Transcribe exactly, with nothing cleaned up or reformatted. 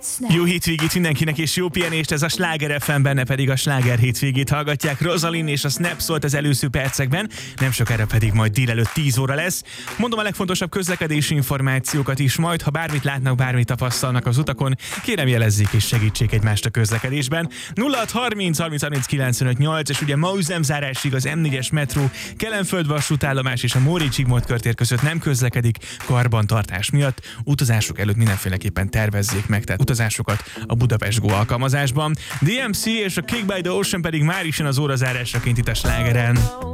Jó hétvégét mindenkinek és jó pihenést, ez a Sláger ef em, benne pedig a Sláger hétvégét hallgatják. Rosalind és a Snap szólt az előző percekben, nem sokára pedig majd délelőtt tíz óra lesz. Mondom a legfontosabb közlekedési információkat is majd, ha bármit látnak, bármit tapasztalnak az utakon, kérem jelezzék és segítsék egymást a közlekedésben. nulla hat harminc harminc harminc kilencvenöt nyolc, és ugye ma üzemzárásig az em négyes metró, Kelenföld vasútállomás és a Móricz Zsigmond körtér között nem közlekedik karbantartás miatt. Utazások előtt mindenféleképpen tervezzék meg, tehát utazásokat a Budapest Go alkalmazásban. dé em cé és a Kick by the Ocean pedig már is jön az órazárásaként itt a Slágeren.